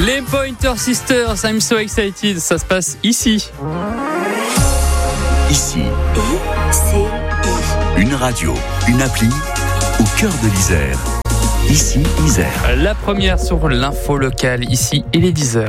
Les Pointer Sisters, I'm so excited, ça se passe ici. Ici. Une radio, une appli au cœur de l'Isère. Ici, Isère. La première sur l'info locale, ici, il est 10h.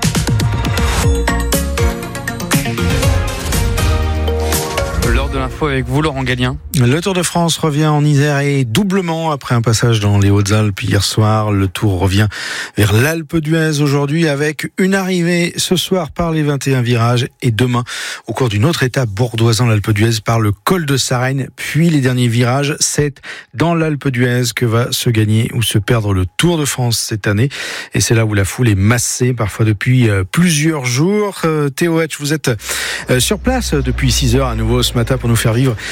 L'heure de l'info avec vous, Laurent Gallien. Le Tour de France revient en Isère et doublement après un passage dans les Hautes-Alpes hier soir. Le Tour revient vers l'Alpe d'Huez aujourd'hui avec une arrivée ce soir par les 21 virages et demain au cours d'une autre étape bourdoisant l'Alpe d'Huez par le col de Sarenne. Puis les derniers virages, c'est dans l'Alpe d'Huez que va se gagner ou se perdre le Tour de France cette année. Et c'est là où la foule est massée, parfois depuis plusieurs jours. Théo Hetch, vous êtes sur place depuis 6h à nouveau ce matin pour nous faire vivre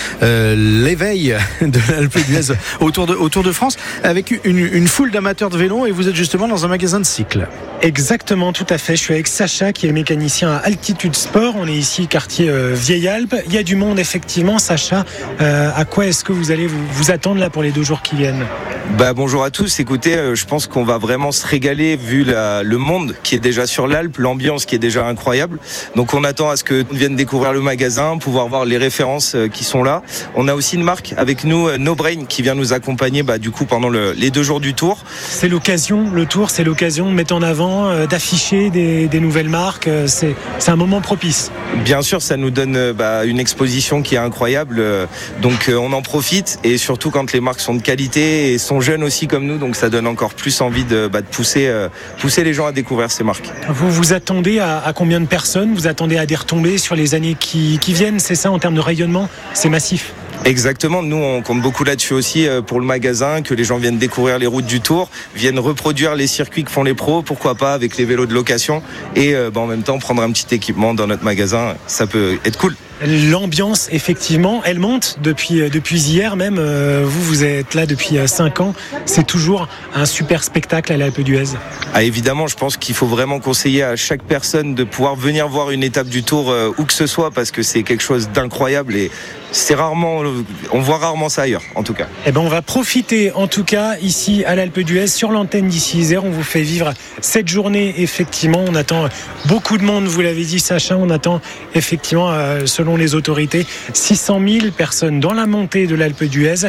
l'éveil de l'Alpe d'Huez autour de France avec une foule d'amateurs de vélo, et vous êtes justement dans un magasin de cycles. Exactement, tout à fait. Je suis avec Sacha qui est mécanicien à Altitude Sport. On est ici quartier Vieille Alpe. Il y a du monde effectivement. Sacha, à quoi est-ce que vous allez vous attendre là pour les 2 jours qui viennent ? Bonjour à tous. Écoutez, je pense qu'on va vraiment se régaler vu le monde qui est déjà sur l'Alpe, l'ambiance qui est déjà incroyable. Donc on attend à ce que viennent découvrir le magasin, pouvoir voir les références qui sont là. On a aussi une marque avec nous, No Brain, qui vient nous accompagner du coup pendant les 2 jours du Tour. C'est l'occasion, le Tour, c'est l'occasion de mettre en avant, d'afficher des nouvelles marques. C'est un moment propice. Bien sûr, ça nous donne une exposition qui est incroyable. Donc on en profite, et surtout quand les marques sont de qualité et sont jeunes aussi comme nous, donc ça donne encore plus envie de pousser les gens à découvrir ces marques. Vous vous attendez à combien de personnes ? Vous attendez à des retombées sur les années qui viennent, c'est ça, en termes de rayonnement ? C'est massif. Exactement, nous on compte beaucoup là-dessus aussi pour le magasin, que les gens viennent découvrir les routes du Tour, viennent reproduire les circuits que font les pros, pourquoi pas avec les vélos de location, et en même temps prendre un petit équipement dans notre magasin, ça peut être cool. L'ambiance, effectivement, elle monte depuis hier même. Vous êtes là depuis 5 ans. C'est toujours un super spectacle à l'Alpe d'Huez. Évidemment, je pense qu'il faut vraiment conseiller à chaque personne de pouvoir venir voir une étape du Tour où que ce soit, parce que c'est quelque chose d'incroyable et on voit rarement ça ailleurs, en tout cas. On va profiter, en tout cas, ici à l'Alpe d'Huez, sur l'antenne d'ici Isère. On vous fait vivre cette journée, effectivement. On attend beaucoup de monde, vous l'avez dit, Sacha. On attend, effectivement, selon les autorités, 600 000 personnes dans la montée de l'Alpe d'Huez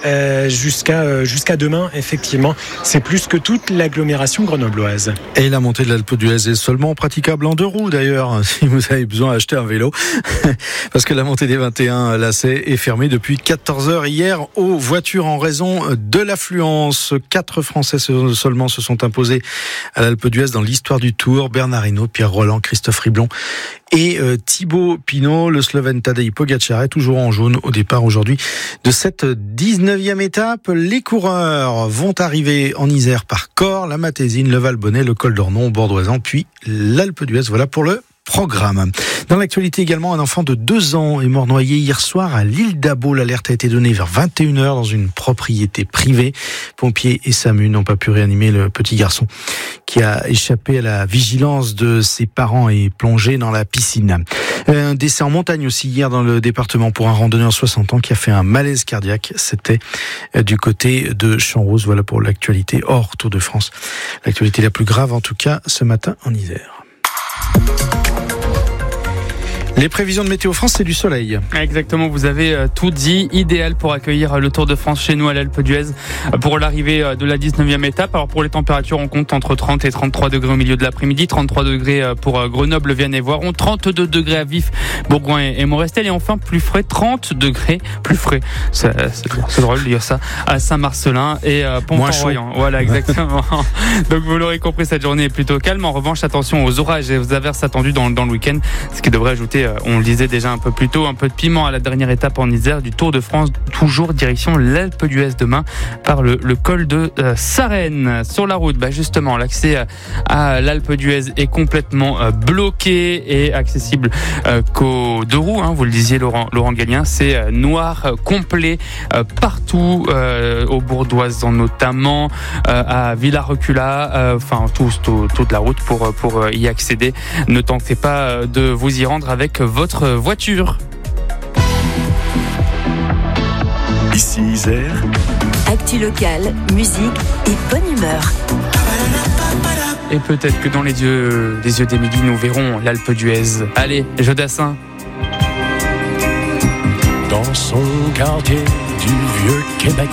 jusqu'à demain, effectivement. C'est plus que toute l'agglomération grenobloise. Et la montée de l'Alpe d'Huez est seulement praticable en 2 roues, d'ailleurs, si vous avez besoin d'acheter un vélo. Parce que la montée des 21 lacets est fermée depuis 14h hier aux voitures en raison de l'affluence. 4 Français seulement se sont imposés à l'Alpe d'Huez dans l'histoire du Tour. Bernard Hinault, Pierre Rolland, Christophe Riblon et Thibaut Pinot. Le Slovène Tadej Pogačar est toujours en jaune au départ aujourd'hui de cette 19e étape. Les coureurs vont arriver en Isère par Corps, la Matésine, le Valbonnet, le Col d'Ornon, Bordoisan, puis l'Alpe d'Huez. Voilà pour le programme. Dans l'actualité également, un enfant de 2 ans est mort noyé hier soir à l'île d'Abo. L'alerte a été donnée vers 21h dans une propriété privée. Pompiers et SAMU n'ont pas pu réanimer le petit garçon qui a échappé à la vigilance de ses parents et plongé dans la piscine. Un décès en montagne aussi hier dans le département pour un randonneur 60 ans qui a fait un malaise cardiaque. C'était du côté de Champs-Roses. Voilà pour l'actualité hors Tour de France. L'actualité la plus grave en tout cas ce matin en Isère. Les prévisions de Météo France, c'est du soleil. Exactement, vous avez tout dit. Idéal pour accueillir le Tour de France chez nous à l'Alpe d'Huez pour l'arrivée de la 19e étape. Alors pour les températures, on compte entre 30 et 33 degrés au milieu de l'après-midi, 33 degrés pour Grenoble, Vienne et Voiron, 32 degrés à Vif, Bourgoin et Morestel, et enfin plus frais, 30 degrés plus frais. C'est drôle de dire ça, à Saint-Marcelin et Pont-en-Royan. Voilà, exactement. Donc vous l'aurez compris, cette journée est plutôt calme. En revanche, attention aux orages et aux averses attendues dans le week-end, ce qui devrait ajouter, on le disait déjà un peu plus tôt, un peu de piment à la dernière étape en Isère du Tour de France, toujours direction l'Alpe d'Huez demain par le col de Sarenne. Sur la route, justement, l'accès à l'Alpe d'Huez est complètement bloqué et accessible qu'aux 2 roues, vous le disiez Laurent Gallien, c'est noir complet partout, au Bourdoisan notamment, à Villa-Recula, toute la route pour y accéder. Ne tentez pas de vous y rendre avec votre voiture. Ici Isère. Actu locale, musique et bonne humeur. Et peut-être que dans les yeux d'Émilie, nous verrons l'Alpe d'Huez. Allez, Jodassin. Dans son quartier du vieux Québec,